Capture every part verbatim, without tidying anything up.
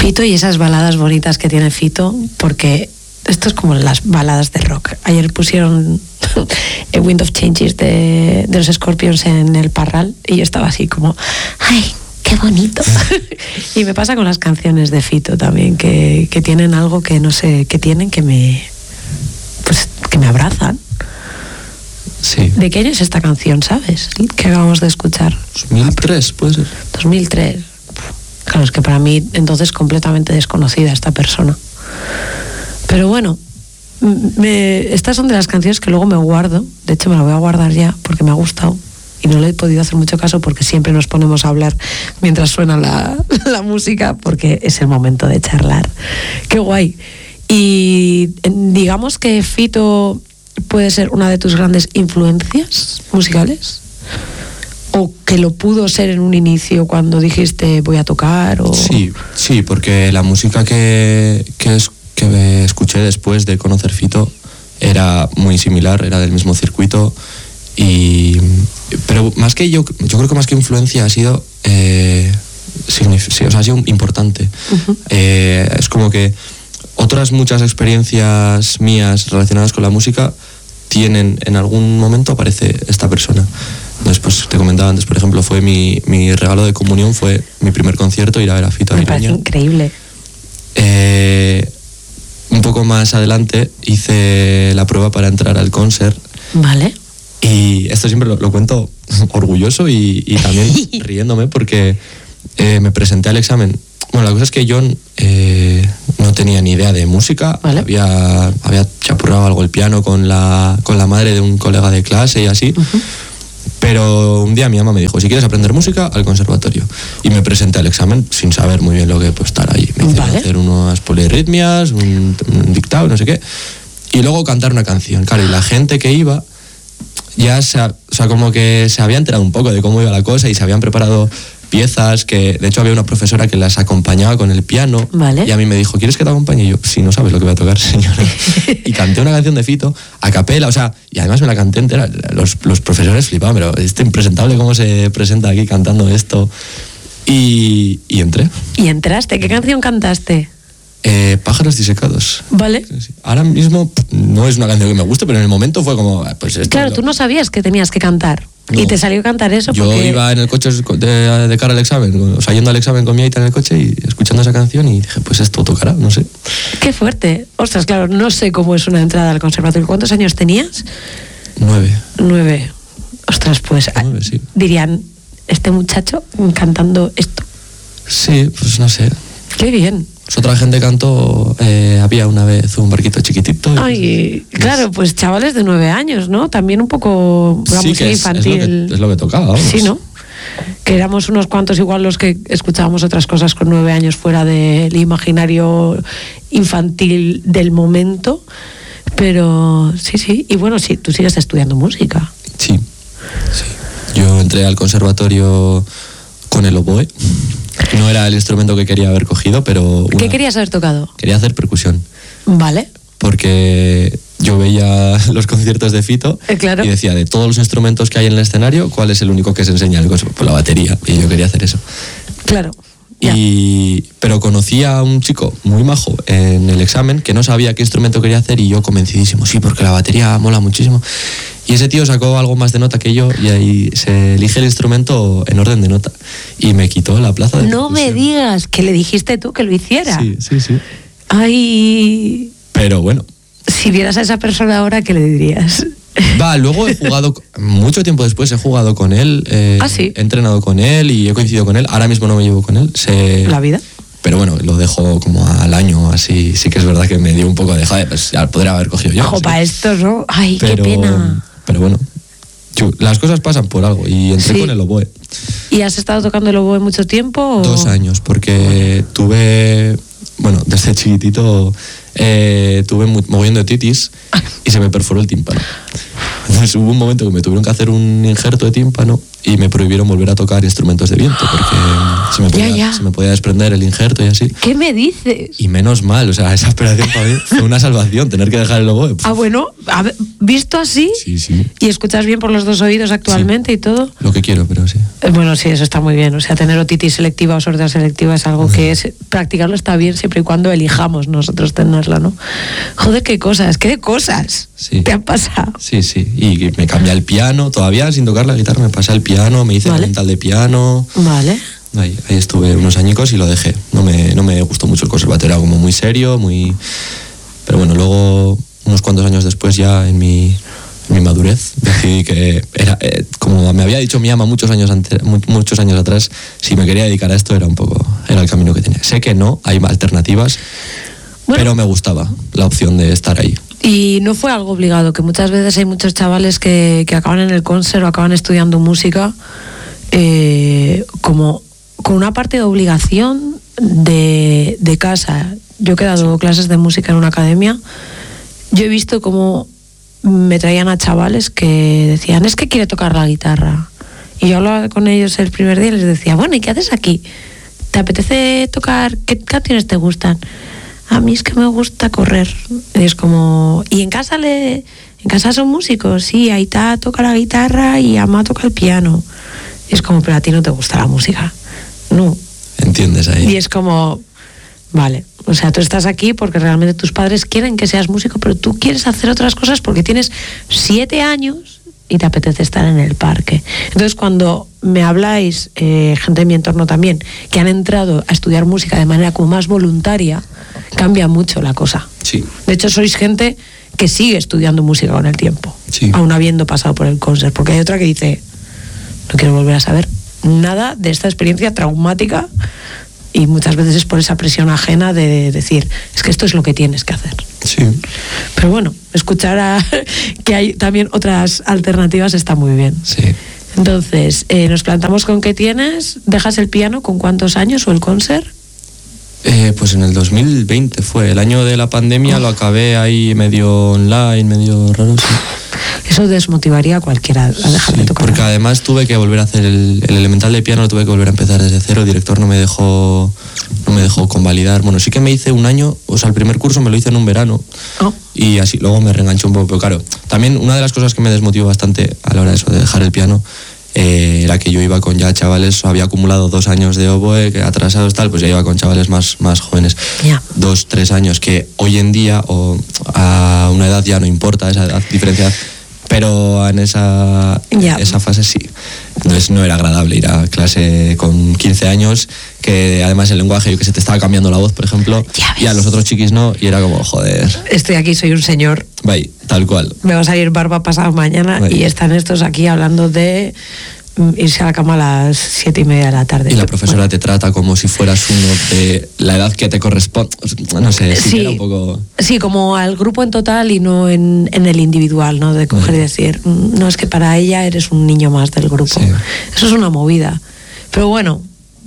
Fito y esas baladas bonitas que tiene Fito, porque esto es como las baladas de rock. Ayer pusieron el Wind of Changes de, de los Scorpions en el Parral y yo estaba así como, ¡ay, qué bonito! Y me pasa con las canciones de Fito también, que, que tienen algo que no sé, que tienen que me, pues, que me abrazan. Sí. ¿De qué año es esta canción, sabes? Que acabamos de escuchar. dos mil tres, puede ser. dos mil tres. Claro, es que para mí entonces completamente desconocida esta persona. Pero bueno, me, estas son de las canciones que luego me guardo. De hecho, me la voy a guardar ya porque me ha gustado. Y no le he podido hacer mucho caso porque siempre nos ponemos a hablar mientras suena la, la música, porque es el momento de charlar. ¡Qué guay! Y digamos que Fito puede ser una de tus grandes influencias musicales, o que lo pudo ser en un inicio cuando dijiste voy a tocar, o... Sí, sí, porque la música que, que, es, que escuché después de conocer Fito era muy similar, era del mismo circuito, y pero más que yo, yo creo que más que influencia ha sido eh, signif- sí, o sea, ha sido importante. Uh-huh. Eh, es como que otras muchas experiencias mías relacionadas con la música tienen, en algún momento aparece esta persona. Entonces, pues te comentaba antes, por ejemplo, fue mi, mi regalo de comunión, fue mi primer concierto, ir a ver a Fito. Me parece increíble. Eh, un poco más adelante hice la prueba para entrar al concert. Vale. Y esto siempre lo, lo cuento orgulloso y, y también riéndome, porque eh, me presenté al examen. Bueno, la cosa es que yo eh, no tenía ni idea de música. Vale. Había, había chapurrado algo el piano con la, con la madre de un colega de clase y así. Uh-huh. Pero un día mi mamá me dijo, si quieres aprender música, al conservatorio. Y me presenté al examen sin saber muy bien lo que pues estar ahí. Me hicieron vale. hacer unas polirritmias, un, un dictado, no sé qué. Y luego cantar una canción. Claro, y la gente que iba ya se, o sea, como que se había enterado un poco de cómo iba la cosa y se habían preparado piezas que, de hecho, había una profesora que las acompañaba con el piano. Vale. Y a mí me dijo, ¿quieres que te acompañe? Y yo, si no sabes lo que voy a tocar, señora. Y canté una canción de Fito a capela, o sea, y además me la canté entera. Los, los profesores flipaban, pero es impresentable cómo se presenta aquí cantando esto. Y, y entré. ¿Y entraste? ¿Qué canción cantaste? Eh, Pájaros disecados. Vale. Sí, sí. Ahora mismo no es una canción que me guste, pero en el momento fue como, pues esto. Claro, lo... tú no sabías que tenías que cantar. No. Y te salió a cantar eso yo porque... iba en el coche de, de cara al examen, o sea, yendo al examen con mi aita en el coche y escuchando esa canción y dije, pues esto tocará, no sé. Qué fuerte. Ostras, claro, no sé cómo es una entrada al conservatorio. ¿Cuántos años tenías? Nueve. Nueve. Ostras, pues Nueve, sí. Dirían, este muchacho cantando esto. Sí, pues no sé. Qué bien. Pues otra gente cantó, eh, había una vez un barquito chiquitito. Ay, pues, claro, pues chavales de nueve años, ¿no? También un poco la sí, música es, infantil. Es lo, que, es lo que tocaba, vamos. Sí, ¿no? Que éramos unos cuantos igual los que escuchábamos otras cosas con nueve años fuera del imaginario infantil del momento. Pero sí, sí. Y bueno, sí, tú sigues estudiando música. Sí, sí. Yo entré al conservatorio con el oboe. No era el instrumento que quería haber cogido, pero... ¿Qué una... querías haber tocado? Quería hacer percusión. Vale. Porque yo veía los conciertos de Fito eh, claro. y decía, de todos los instrumentos que hay en el escenario, ¿cuál es el único que se enseña? Pues la batería, y yo quería hacer eso. Claro. Y, pero conocí a un chico muy majo en el examen que no sabía qué instrumento quería hacer y yo convencidísimo, sí, porque la batería mola muchísimo. Y ese tío sacó algo más de nota que yo y ahí se elige el instrumento en orden de nota. Y me quitó la plaza de No me digas que le dijiste tú que lo hiciera. Sí, sí, sí. Ay... Pero bueno. Si vieras a esa persona ahora, ¿qué le dirías? Va, luego he jugado, mucho tiempo después he jugado con él. Eh, ¿Ah, sí? He entrenado con él y he coincidido con él. Ahora mismo no me llevo con él. Se... ¿La vida? Pero bueno, lo dejo como al año, así. Sí que es verdad que me dio un poco de joder, pues ya podría haber cogido yo. Ojo, sí. para esto, ¿no? Ay, pero, qué pena. Pero bueno, las cosas pasan por algo y entré sí. con el oboe. ¿Y has estado tocando el oboe mucho tiempo? O... Dos años, porque tuve, bueno, desde chiquitito eh, tuve mogollón de otitis y se me perforó el tímpano. Entonces hubo un momento que me tuvieron que hacer un injerto de tímpano y me prohibieron volver a tocar instrumentos de viento porque se me podía, ya, ya. Se me podía desprender el injerto y así. ¿Qué me dices? Y menos mal, o sea, esa operación para mí fue una salvación, tener que dejar el oboe. Ah, bueno, a ver, visto así, sí, sí. y escuchas bien por los dos oídos actualmente sí. y todo. Lo que quiero, pero sí. Eh, bueno, sí, eso está muy bien. O sea, tener otitis selectiva o sordera selectiva es algo que es, practicarlo está bien siempre y cuando elijamos nosotros tenerla, ¿no? Joder, qué cosas, qué cosas sí. te han pasado. Sí, sí, y me cambié al piano, todavía sin tocar la guitarra me pasé al piano, me hice vale. mental de piano. Vale. Ahí, ahí estuve unos añicos y lo dejé. No me, no me gustó mucho el conservatorio, era como muy serio, muy... Pero bueno, luego, unos cuantos años después ya en mi, en mi madurez, decidí que era, eh, como me había dicho mi ama muchos años, ante, muchos años atrás, si me quería dedicar a esto era un poco, era el camino que tenía. Sé que no, hay alternativas, bueno, pero me gustaba la opción de estar ahí. Y no fue algo obligado, que muchas veces hay muchos chavales que, que acaban en el concert o acaban estudiando música eh, como con una parte de obligación de, de casa. Yo he dado clases de música en una academia, yo he visto cómo me traían a chavales que decían, es que quiere tocar la guitarra. Y yo hablaba con ellos el primer día y les decía, bueno, ¿y qué haces aquí? ¿Te apetece tocar? ¿Qué canciones te gustan? A mí es que me gusta correr. Y es como, ¿y en casa le en casa son músicos? Sí, Aitá toca la guitarra y Amá toca el piano. Y es como, pero a ti no te gusta la música. No. ¿Entiendes ahí? Y es como, vale, o sea, tú estás aquí porque realmente tus padres quieren que seas músico, pero tú quieres hacer otras cosas porque tienes siete años y te apetece estar en el parque. Entonces, cuando me habláis, eh, gente de mi entorno también, que han entrado a estudiar música de manera como más voluntaria, cambia mucho la cosa. Sí. De hecho, sois gente que sigue estudiando música con el tiempo, sí. aún habiendo pasado por el concert, porque hay otra que dice, no quiero volver a saber nada de esta experiencia traumática, y muchas veces es por esa presión ajena de decir, es que esto es lo que tienes que hacer. Sí. Pero bueno, escuchar a, que hay también otras alternativas está muy bien. Sí. Entonces, eh, nos plantamos con qué tienes, dejas el piano, ¿con cuántos años o el concert? Eh, pues en el dos mil veinte fue, el año de la pandemia, oh. Lo acabé ahí medio online, medio raro, sí. Eso desmotivaría a cualquiera a dejar sí, de tocar. Porque además tuve que volver a hacer el, el elemental de piano, lo tuve que volver a empezar desde cero, el director no me dejó no me dejó convalidar. Bueno, sí que me hice un año, o sea, el primer curso me lo hice en un verano, oh. y así luego me reenganché un poco, pero claro, también una de las cosas que me desmotivó bastante a la hora de eso, de dejar el piano, Eh, era que yo iba con ya chavales, había acumulado dos años de oboe, que atrasados tal, pues ya iba con chavales más, más jóvenes, yeah. dos, tres años, que hoy en día o a una edad ya no importa esa edad, diferencia, pero en esa, yeah. esa fase sí. Entonces no era agradable ir a clase con quince años, que además el lenguaje, yo que sé, te estaba cambiando la voz, por ejemplo, y a los otros chiquis no, y era como, joder. Estoy aquí, soy un señor. Bye, tal cual. Me va a salir barba pasado mañana. Bye. Y están estos aquí hablando de irse a la cama a las siete y media de la tarde. Y la profesora bueno. te trata como si fueras uno de la edad que te corresponde. No sé, sí, sí, era un poco... Sí, como al grupo en total y no en, en el individual, ¿no? De coger bueno. y decir, no, es que para ella eres un niño más del grupo. Sí. Eso es una movida. Pero bueno,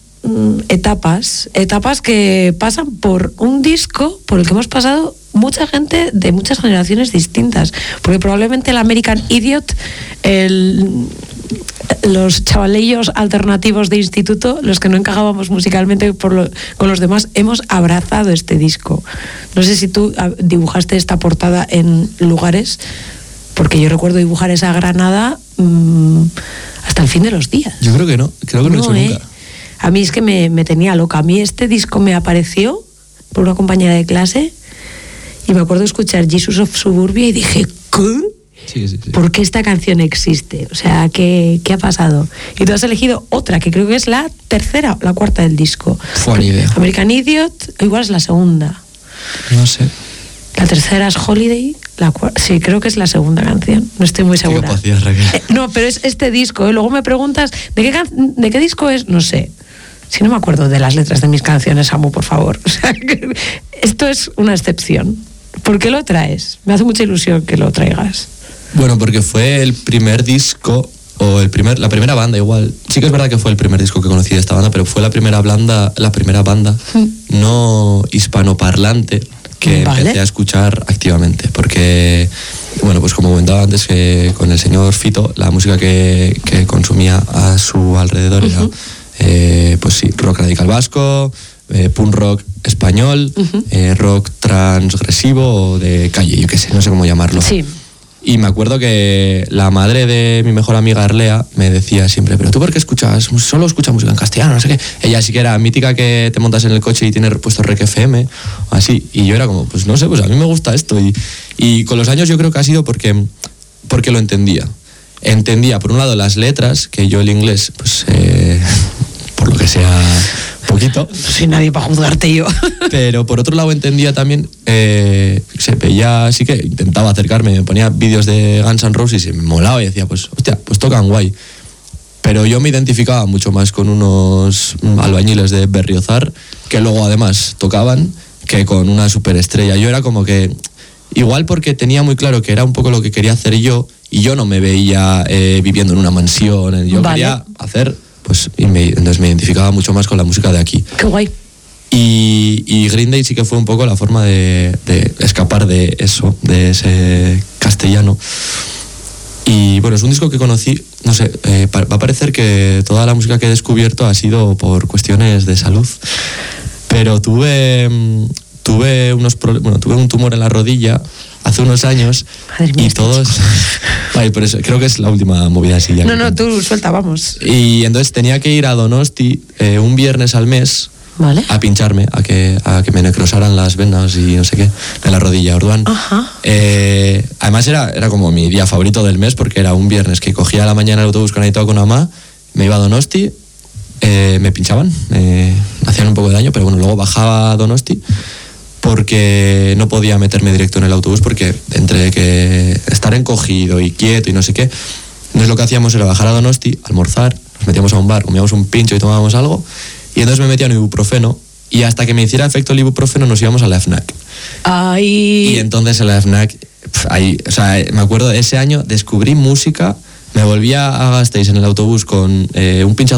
etapas, etapas que pasan por un disco por el que hemos pasado mucha gente de muchas generaciones distintas. Porque probablemente el American Idiot, el... los chavalillos alternativos de instituto, los que no encajábamos musicalmente por lo, con los demás, hemos abrazado este disco. No sé si tú dibujaste esta portada en lugares, porque yo recuerdo dibujar esa granada mmm, hasta el fin de los días. Yo creo que no, creo que no, no lo he hecho eh. nunca. A mí es que me, me tenía loca. A mí este disco me apareció por una compañera de clase y me acuerdo escuchar Jesus of Suburbia y dije, ¿qué? Sí, sí, sí. ¿Por qué esta canción existe? O sea, ¿qué, ¿qué ha pasado? Y tú has elegido otra, que creo que es la tercera o la cuarta del disco. Buena idea. American Idiot, igual es la segunda. No sé. La tercera es Holiday, la cuarta, sí, creo que es la segunda canción. No estoy muy segura. ¿Qué capacidad, Raquel? Eh, no, pero es este disco. ¿eh? Luego me preguntas, ¿de qué, can- ¿de qué disco es? No sé. Si no me acuerdo de las letras de mis canciones, Samu, por favor. O sea, que esto es una excepción. ¿Por qué lo traes? Me hace mucha ilusión que lo traigas. Bueno, porque fue el primer disco, o el primer, la primera banda igual. Sí que es verdad que fue el primer disco que conocí de esta banda, pero fue la primera banda, la primera banda mm. no hispanoparlante que Vale. empecé a escuchar activamente, porque, bueno, pues como comentaba antes, que con el señor Fito, la música que, que consumía a su alrededor uh-huh. era, eh, pues sí, rock radical vasco, eh, punk rock español, uh-huh. eh, rock transgresivo o de calle, yo qué sé, no sé cómo llamarlo. Sí. Y me acuerdo que la madre de mi mejor amiga Arlea me decía siempre, pero ¿tú por qué escuchas? Solo escuchas música en castellano, no sé qué. Ella sí que era mítica que te montas en el coche y tiene puesto Rec F M, o así. Y yo era como, pues no sé, pues a mí me gusta esto. Y, y con los años yo creo que ha sido porque, porque lo entendía. Entendía, por un lado, las letras, que yo el inglés, pues, eh, por lo que sea, poquito. No soy nadie para juzgarte yo. Pero por otro lado entendía también, eh, se veía, sí que intentaba acercarme, me ponía vídeos de Guns N' Roses y me molaba y decía, pues, hostia, pues tocan guay. Pero yo me identificaba mucho más con unos albañiles de Berriozar, que luego además tocaban, que con una superestrella. Yo era como que, igual porque tenía muy claro que era un poco lo que quería hacer yo, y yo no me veía eh, viviendo en una mansión, yo vale. quería hacer, pues, y me, entonces me identificaba mucho más con la música de aquí. Qué guay. Y, y Green Day sí que fue un poco la forma de, de escapar de eso, de ese castellano. Y bueno, es un disco que conocí, no sé, eh, va a parecer que toda la música que he descubierto ha sido por cuestiones de salud, pero tuve, tuve unos problemas, bueno, tuve un tumor en la rodilla hace unos años. Madre mía, y todos, ay, por eso creo que es la última movida así ya. No, no, tú suelta, vamos. Y entonces tenía que ir a Donosti eh, un viernes al mes. Vale. A pincharme, a que, a que me necrosaran las venas y no sé qué, de la rodilla, Orduan. Ajá. Eh, además era, era como mi día favorito del mes, porque era un viernes que cogía a la mañana el autobús con Aitao con mamá, me iba a Donosti, eh, me pinchaban, eh, hacían un poco de daño, pero bueno, luego bajaba a Donosti porque no podía meterme directo en el autobús, porque entre que estar encogido y quieto y no sé qué, entonces lo que hacíamos era bajar a Donosti, almorzar, nos metíamos a un bar, comíamos un pincho y tomábamos algo. Y entonces me metía en ibuprofeno y hasta que me hiciera efecto el ibuprofeno nos íbamos a la FNAC. Ay. Y entonces en la FNAC, ahí, o sea, me acuerdo de ese año, descubrí música, me volvía a Gasteiz en el autobús con eh, un pinchazo